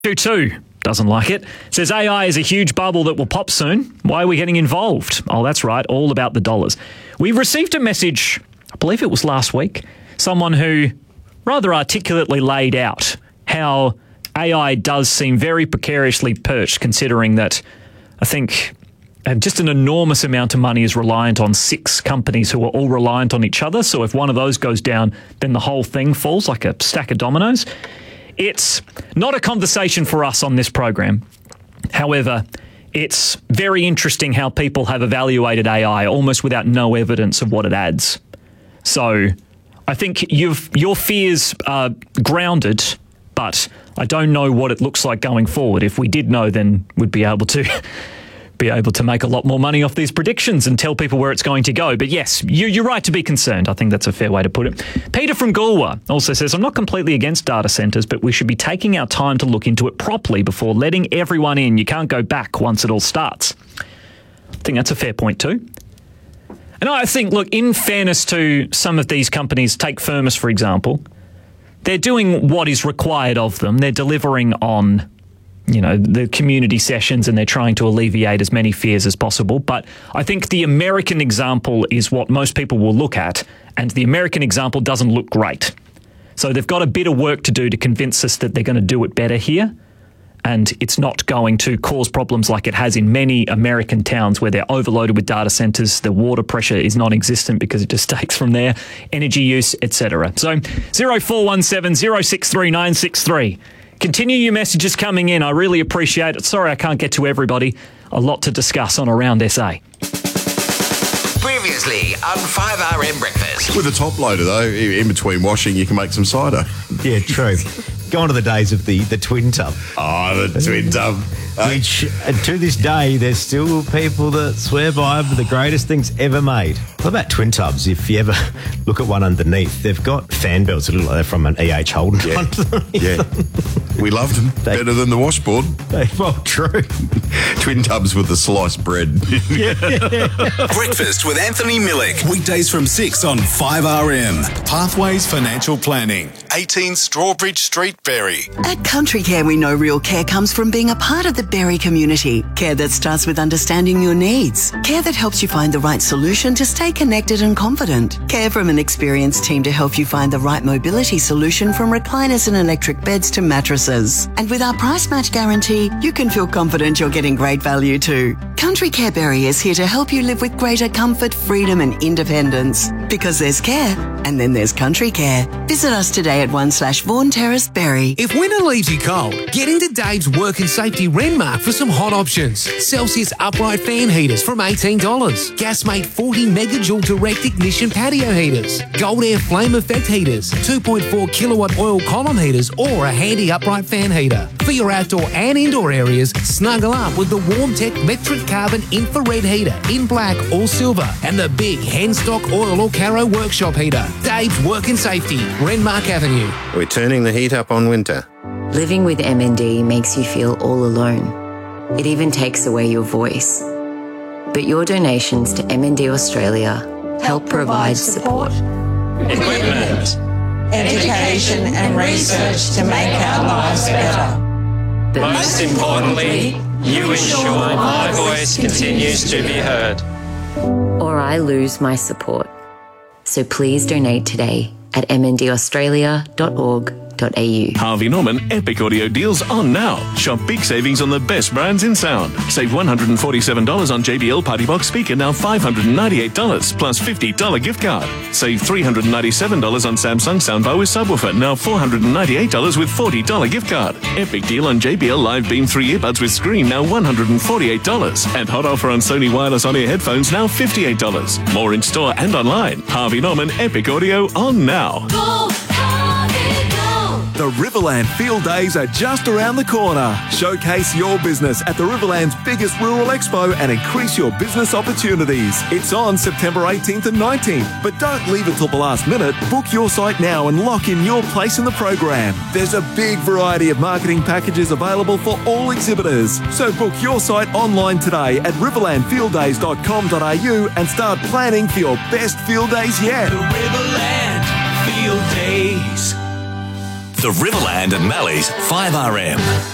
22 doesn't like it. Says AI is a huge bubble that will pop soon. Why are we getting involved? Oh, that's right. All about the dollars. We received a message, I believe it was last week, someone who rather articulately laid out how AI does seem very precariously perched, considering that I think just an enormous amount of money is reliant on 6 companies who are all reliant on each other. So if one of those goes down, then the whole thing falls like a stack of dominoes. It's not a conversation for us on this program. However, it's very interesting how people have evaluated AI almost without no evidence of what it adds. So I think your fears are grounded, but I don't know what it looks like going forward. If we did know, then we'd be able to make a lot more money off these predictions and tell people where it's going to go. But yes, you're right to be concerned. I think that's a fair way to put it. Peter from Goolwa also says, I'm not completely against data centres, but we should be taking our time to look into it properly before letting everyone in. You can't go back once it all starts. I think that's a fair point too. And I think, look, in fairness to some of these companies, take Firmus, for example, they're doing what is required of them. They're delivering on the community sessions, and they're trying to alleviate as many fears as possible. But I think the American example is what most people will look at, and the American example doesn't look great. So they've got a bit of work to do to convince us that they're going to do it better here, and it's not going to cause problems like it has in many American towns where they're overloaded with data centres. The water pressure is non-existent because it just takes from there, energy use, etc. So 0417 063 963. Continue your messages coming in. I really appreciate it. Sorry I can't get to everybody. A lot to discuss on Around SA. Previously on 5RM Breakfast. With a top loader, though, in between washing, you can make some cider. Yeah, true. Go on to the days of the twin tub. Oh, the twin tub. Which, to this day, there's still people that swear by them, the greatest things ever made. What about twin tubs? If you ever look at one underneath, they've got fan belts that look like they're from an E.H. Holden. Yeah. We loved them. Better than the washboard. Well, true. Twin tubs with the sliced bread. Breakfast with Anthony Millick. Weekdays from 6 on 5RM. Pathways Financial Planning. 18 Strawbridge Street, Berry. At Country Care, we know real care comes from being a part of the Berry community. Care that starts with understanding your needs. Care that helps you find the right solution to stay connected and confident. Care from an experienced team to help you find the right mobility solution, from recliners and electric beds to mattresses. And with our price match guarantee, you can feel confident you're getting great value too. Country Care Berry is here to help you live with greater comfort, freedom and independence. Because there's care, and then there's Country Care. Visit us today at 1/Vaughan Terrace, Berry. If winter leaves you cold, get into Dave's Work and Safety Renmark for some hot options. Celsius upright fan heaters from $18. Gasmate 40 megajoule direct ignition patio heaters. Gold Air flame effect heaters. 2.4 kilowatt oil column heaters, or a handy upright fan heater. For your outdoor and indoor areas, snuggle up with the WarmTech Metric Carbon infrared heater in black or silver, and the big Henstock oil or Caro workshop heater. Dave's Work and Safety, Renmark Avenue. We're turning the heat up on winter. Living with MND makes you feel all alone. It even takes away your voice. But your donations to MND Australia help provide support, equipment, education and research to make our lives better. But most importantly, you ensure my voice continues to be heard. Or I lose my support. So please donate today at mndaustralia.org.au. Harvey Norman Epic Audio deals on now. Shop big savings on the best brands in sound. Save $147 on JBL Party Box speaker, now $598 plus $50 gift card. Save $397 on Samsung soundbar with subwoofer, now $498 with $40 gift card. Epic deal on JBL Live Beam 3 earbuds with screen, now $148. And hot offer on Sony wireless on-ear headphones, now $58. More in store and online. Harvey Norman Epic Audio on now. The Riverland Field Days are just around the corner. Showcase your business at the Riverland's biggest rural expo and increase your business opportunities. It's on September 18th and 19th, but don't leave it till the last minute. Book your site now and lock in your place in the program. There's a big variety of marketing packages available for all exhibitors. So book your site online today at riverlandfielddays.com.au and start planning for your best field days yet. The Riverland Field Days. The Riverland and Mallee's 5RM.